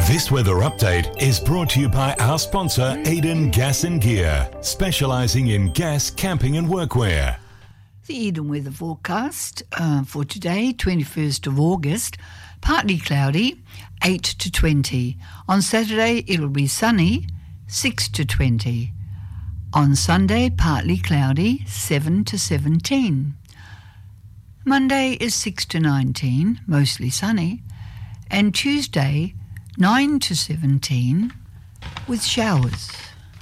This weather update is brought to you by our sponsor, Eden Gas and Gear, specialising in gas, camping and workwear. The Eden weather forecast for today, 21st of August, partly cloudy, 8 to 20. On Saturday, it'll be sunny, 6 to 20. On Sunday, partly cloudy, 7 to 17. Monday is 6 to 19, mostly sunny, and Tuesday, 9 to 17, with showers.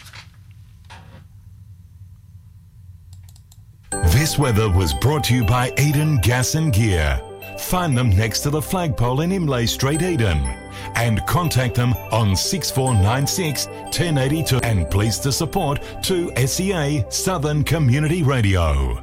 This weather was brought to you by Eden Gas and Gear. Find them next to the flagpole in Imlay Street, Eden. And contact them on 6496 1082 and pleased to support 2SEA Southern Community Radio.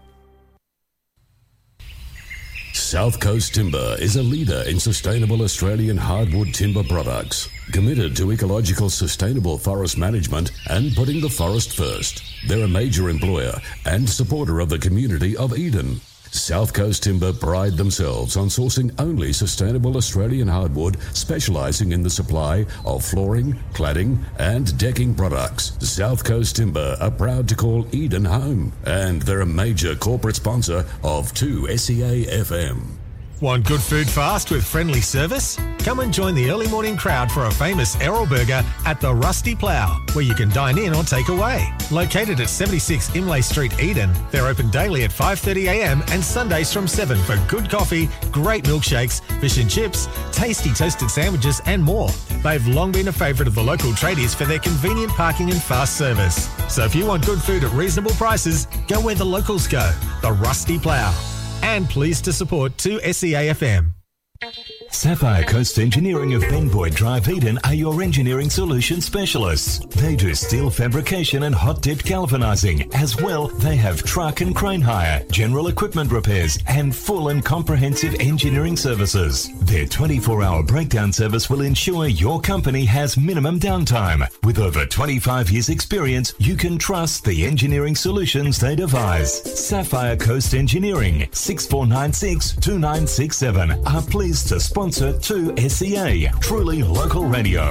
South Coast Timber is a leader in sustainable Australian hardwood timber products, committed to ecological sustainable forest management and putting the forest first. They're a major employer and supporter of the community of Eden. South Coast Timber pride themselves on sourcing only sustainable Australian hardwood, specialising in the supply of flooring, cladding and decking products. South Coast Timber are proud to call Eden home, and they're a major corporate sponsor of 2SEA FM. Want good food fast with friendly service? Come and join the early morning crowd for a famous Errol Burger at the Rusty Plough, where you can dine in or take away. Located at 76 Imlay Street, Eden, they're open daily at 5:30am and Sundays from 7 for good coffee, great milkshakes, fish and chips, tasty toasted sandwiches and more. They've long been a favourite of the local tradies for their convenient parking and fast service. So if you want good food at reasonable prices, go where the locals go, the Rusty Plough. And pleased to support 2SEA FM. Sapphire Coast Engineering of Benboyd Drive, Eden are your engineering solution specialists. They do steel fabrication and hot-dip galvanising. As well, they have truck and crane hire, general equipment repairs and full and comprehensive engineering services. Their 24-hour breakdown service will ensure your company has minimum downtime. With over 25 years experience, you can trust the engineering solutions they devise. Sapphire Coast Engineering, 6496 2967 are pleased to sponsor 2SEA, truly local radio.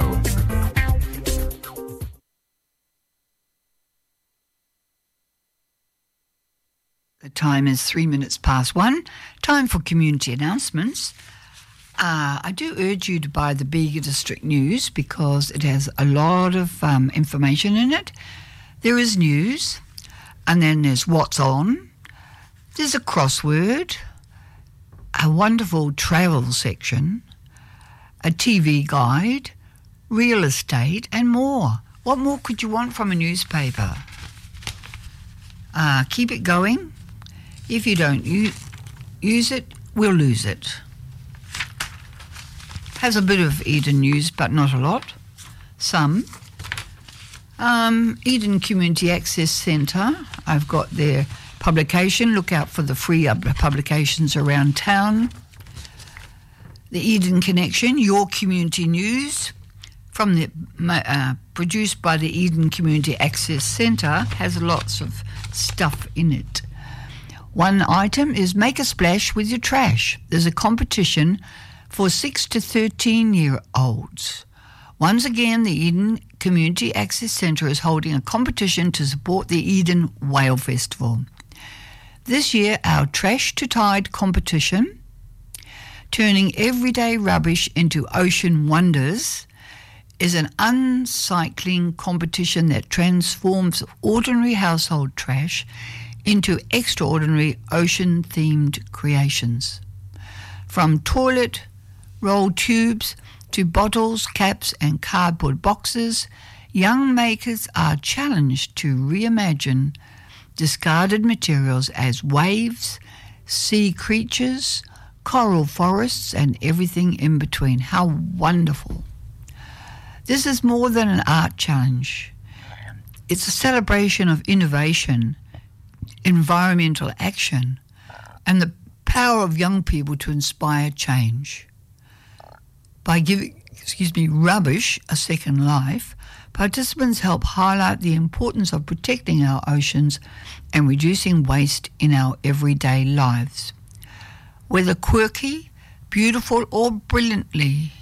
The time is 3 minutes past 1. Time for community announcements. I do urge you to buy the Bega District News because it has a lot of information in it. There is news, and then there's what's on. There's a crossword, a wonderful travel section, a TV guide, real estate, and more. What more could you want from a newspaper? Keep it going. If you don't use it, we'll lose it. Has a bit of Eden news, but not a lot. Some. Eden Community Access Centre, I've got their publication. Look out for the free publications around town. The Eden Connection, your community news, from the produced by the Eden Community Access Centre, has lots of stuff in it. One item is Make a Splash with Your Trash. There's a competition for 6 to 13-year-olds. Once again, the Eden Community Access Centre is holding a competition to support the Eden Whale Festival. This year, our Trash to Tide competition, turning everyday rubbish into ocean wonders, is an uncycling competition that transforms ordinary household trash into extraordinary ocean-themed creations. From toilet roll tubes to bottles, caps and cardboard boxes, young makers are challenged to reimagine discarded materials as waves, sea creatures, coral forests and everything in between. How wonderful. This is more than an art challenge. It's a celebration of innovation, environmental action, and the power of young people to inspire change. By giving, rubbish a second life, participants help highlight the importance of protecting our oceans and reducing waste in our everyday lives. Whether quirky, beautiful or brilliantly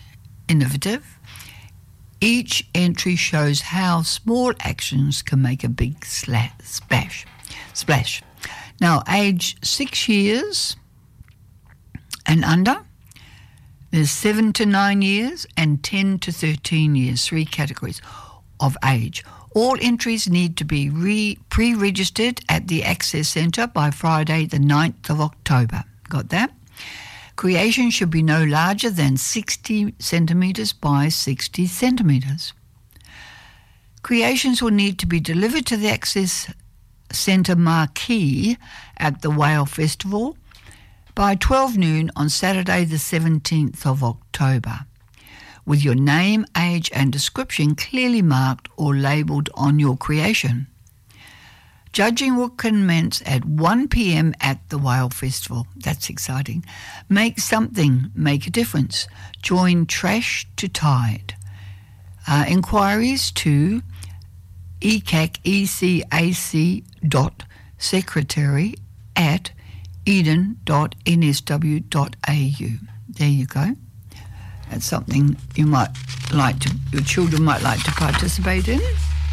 innovative. Each entry shows how small actions can make a big splash. Now, age 6 years and under, there's 7 to 9 years and 10 to 13 years, 3 categories of age. All entries need to be pre-registered at the Access Centre by Friday the 9th of October. Got that? Creation should be no larger than 60 centimetres by 60 centimetres. Creations will need to be delivered to the Access Centre marquee at the Whale Festival by 12 noon on Saturday the 17th of October, with your name, age and description clearly marked or labelled on your creation. Judging will commence at 1 p.m. at the Whale Festival. That's exciting. Make something, make a difference. Join Trash to Tide. Inquiries to ecac.secretary@eden.nsw.au. There you go. That's something your children might like to participate in.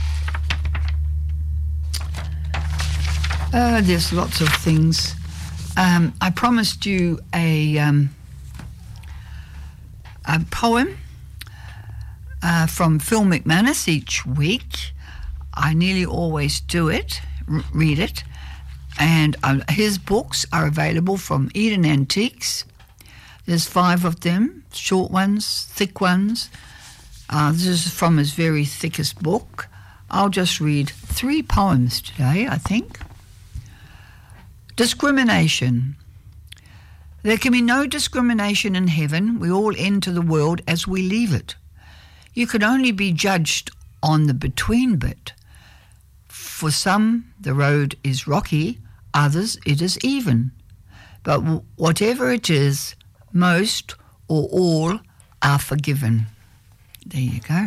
There's lots of things. I promised you a poem from Phil McManus each week. I nearly always do it, read it, and his books are available from Eden Antiques. There's 5 of them, short ones, thick ones. This is from his very thickest book. I'll just read 3 poems today, I think. Discrimination. There can be no discrimination in heaven. We all enter the world as we leave it. You can only be judged on the between bit. For some, the road is rocky, others it is even. But whatever it is, most or all are forgiven. There you go.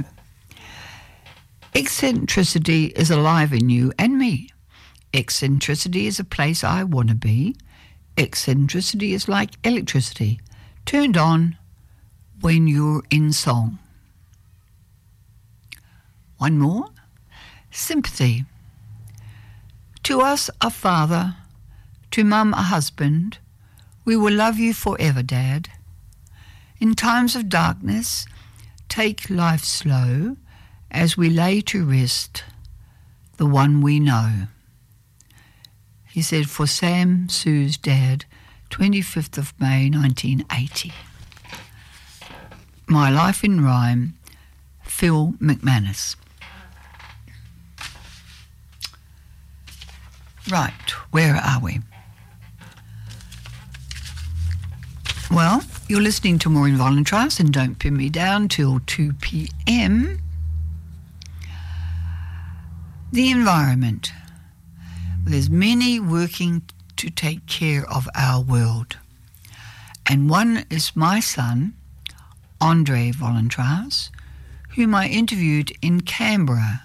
Eccentricity is alive in you and me. Eccentricity is a place I want to be. Eccentricity is like electricity, turned on when you're in song. One more. Sympathy. To us a father, to Mum a husband, we will love you forever, Dad. In times of darkness, take life slow as we lay to rest the one we know. He said, for Sam Sue's dad, 25th of May, 1980. My Life in Rhyme, Phil McManus. Right, where are we? Well, you're listening to Maureen Voluntrass, and don't pin me down till 2 p.m. The environment. There's many working to take care of our world. And one is my son, Andre Voluntrass, whom I interviewed in Canberra.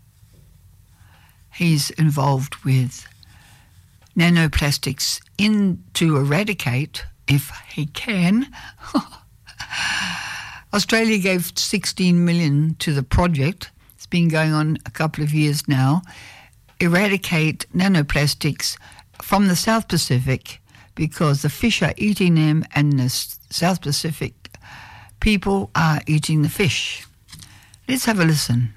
He's involved with nanoplastics to eradicate, if he can. Australia gave $16 million to the project. It's been going on a couple of years now. Eradicate nanoplastics from the South Pacific because the fish are eating them and the South Pacific people are eating the fish. Let's have a listen.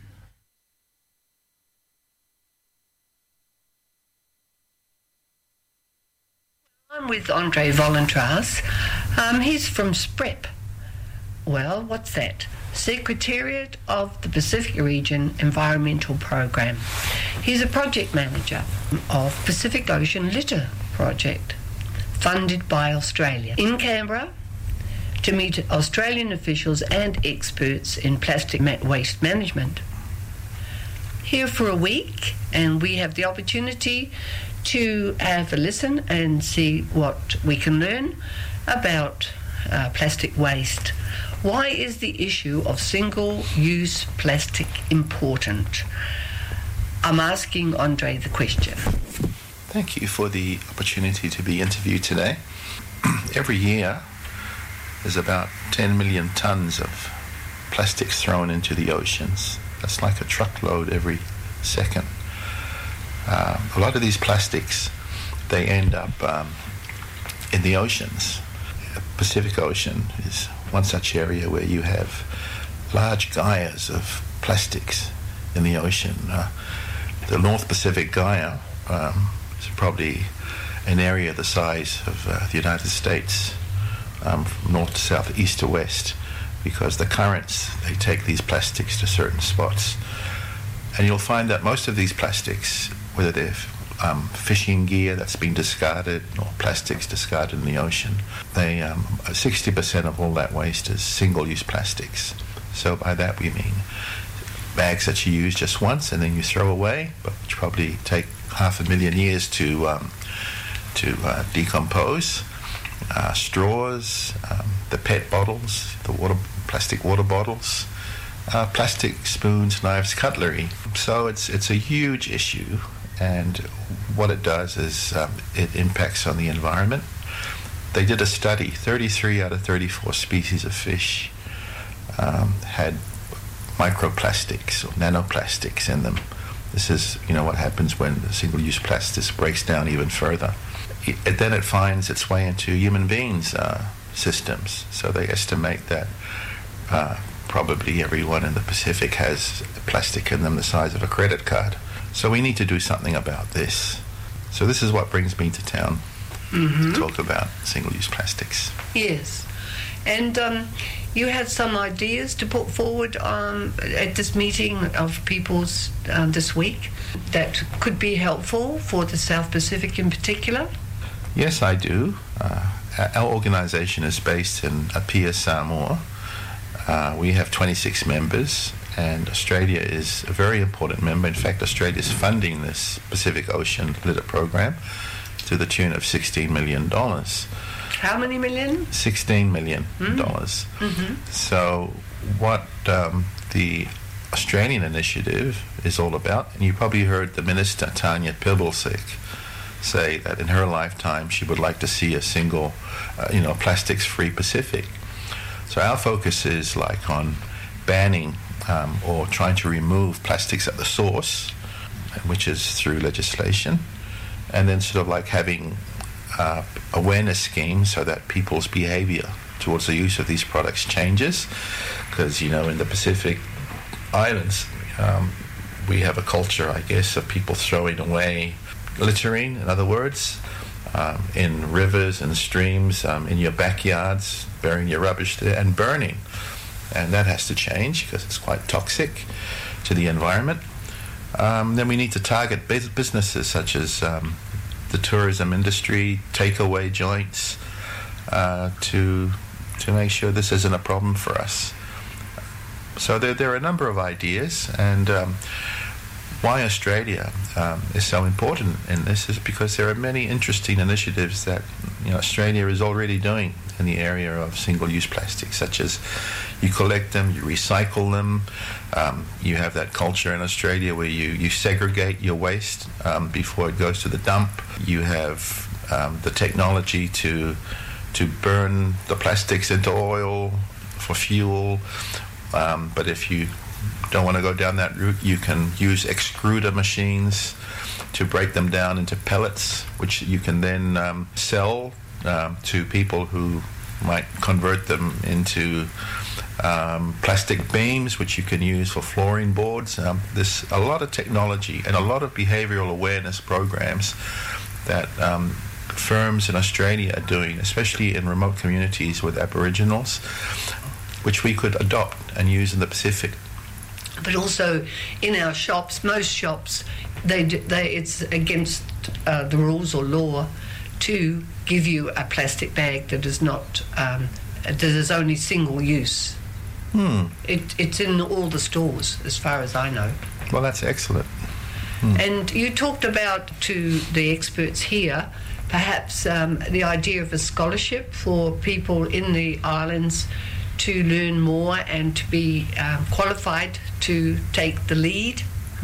I'm with Andre Voluntrass. He's from SPREP. Well, what's that? Secretariat of the Pacific Region Environmental Program. He's a project manager of Pacific Ocean Litter Project, funded by Australia, in Canberra to meet Australian officials and experts in plastic waste management. Here for a week, and we have the opportunity to have a listen and see what we can learn about plastic waste. Why is the issue of single-use plastic important? I'm asking Andre the question. Thank you for the opportunity to be interviewed today. Every year, there's about 10 million tonnes of plastics thrown into the oceans. That's like a truckload every second. A lot of these plastics, they end up in the oceans. The Pacific Ocean is one such area where you have large gyres of plastics in the ocean. The North Pacific Gyre is probably an area the size of the United States, from north to south, east to west, because the currents, they take these plastics to certain spots. And you'll find that most of these plastics, whether they're fishing gear that's been discarded or plastics discarded in the ocean, 60% of all that waste is single-use plastics. So by that we mean bags that you use just once and then you throw away, but which probably take 500,000 years to decompose. Straws, the PET bottles, the plastic water bottles, plastic spoons, knives, cutlery. So it's a huge issue, and what it does is it impacts on the environment. They did a study, 33 out of 34 species of fish had microplastics or nanoplastics in them. This is, what happens when the single-use plastics breaks down even further. Then it finds its way into human beings' systems. So they estimate that probably everyone in the Pacific has plastic in them the size of a credit card. So we need to do something about this. So this is what brings me to town to talk about single-use plastics. Yes. And you had some ideas to put forward at this meeting of people's this week that could be helpful for the South Pacific in particular? Yes, I do. Our organisation is based in Apia, Samoa. We have 26 members, and Australia is a very important member. In fact, Australia is funding this Pacific Ocean Litter Program to the tune of $16 million. How many million? $16 million. So what the Australian initiative is all about, and you probably heard the Minister, Tanya Plibersek, say that in her lifetime she would like to see a single, plastics-free Pacific. So our focus is like on banning or trying to remove plastics at the source, which is through legislation, and then sort of like having awareness schemes so that people's behavior towards the use of these products changes. Because, in the Pacific Islands, we have a culture, I guess, of people throwing away littering, in other words, in rivers and streams, in your backyards, burying your rubbish there, and burning. And that has to change because it's quite toxic to the environment. Then we need to target businesses such as the tourism industry, takeaway joints, to make sure this isn't a problem for us. So there are a number of ideas, and why Australia is so important in this is because there are many interesting initiatives that Australia is already doing in the area of single-use plastics, such as you collect them, you recycle them. You have that culture in Australia where you segregate your waste before it goes to the dump. You have the technology to burn the plastics into oil for fuel. But if you don't want to go down that route, you can use extruder machines to break them down into pellets, which you can then sell to people who might convert them into plastic beams, which you can use for flooring boards. There's a lot of technology and a lot of behavioral awareness programs that firms in Australia are doing, especially in remote communities with Aboriginals, which we could adopt and use in the Pacific. But also in our shops, most shops, it's against the rules or law to give you a plastic bag that is not that is only single use. It's in all the stores, as far as I know. Well, that's excellent. And you talked about, to the experts here, perhaps the idea of a scholarship for people in the islands to learn more and to be qualified to take the lead?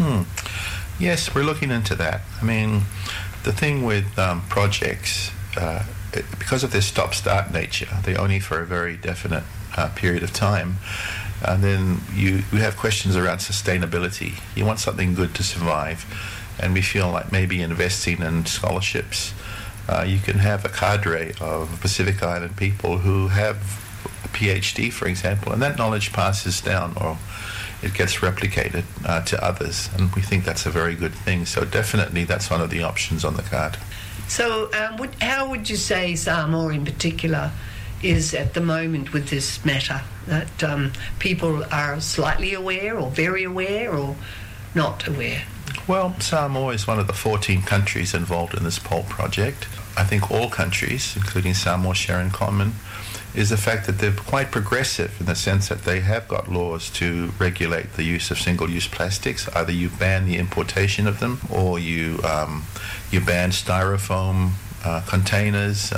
Yes, we're looking into that. I mean, the thing with projects, because of their stop-start nature, they're only for a very definite period of time, And then you have questions around sustainability. You want something good to survive, and we feel like maybe investing in scholarships. You can have a cadre of Pacific Island people who have a PhD, for example, and that knowledge passes down, or it gets replicated to others, and we think that's a very good thing. So definitely that's one of the options on the card. So how would you say Samoa in particular is at the moment with this matter, that people are slightly aware or very aware or not aware? Well, Samoa is one of the 14 countries involved in this poll project. I think all countries, including Samoa, share in common is the fact that they're quite progressive in the sense that they have got laws to regulate the use of single-use plastics. Either you ban the importation of them, or you ban styrofoam containers.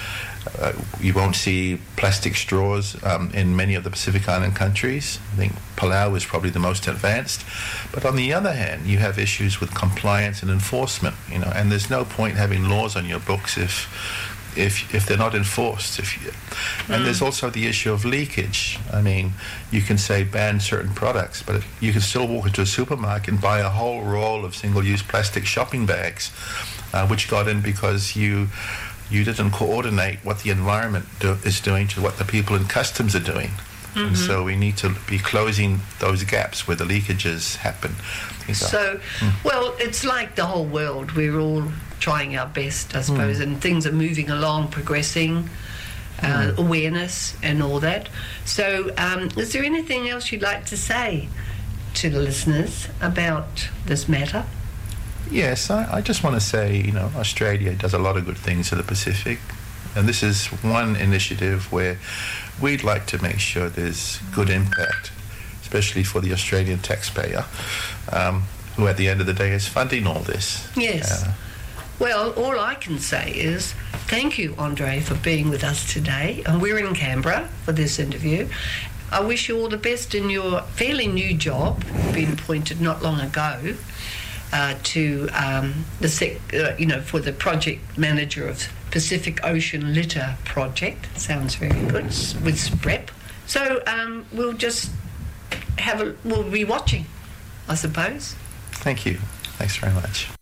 You won't see plastic straws in many of the Pacific Island countries. I think Palau is probably the most advanced. But on the other hand, you have issues with compliance and enforcement, and there's no point having laws on your books if they're not enforced. And there's also the issue of leakage. I mean, you can say ban certain products, but you can still walk into a supermarket and buy a whole roll of single-use plastic shopping bags, which got in because you didn't coordinate what the environment is doing to what the people in customs are doing. And so we need to be closing those gaps where the leakages happen. So, well, it's like the whole world. We're all trying our best, I suppose, and things are moving along, progressing, awareness and all that. So is there anything else you'd like to say to the listeners about this matter? Yes, I just want to say, Australia does a lot of good things to the Pacific, and this is one initiative where we'd like to make sure there's good impact, especially for the Australian taxpayer, who at the end of the day is funding all this. Yes. Well, all I can say is thank you, Andre, for being with us today, and we're in Canberra for this interview. I wish you all the best in your fairly new job, being appointed not long ago. For the project manager of Pacific Ocean Litter Project. Sounds very good, with SPREP. So we'll just we'll be watching, I suppose. Thank you. Thanks very much.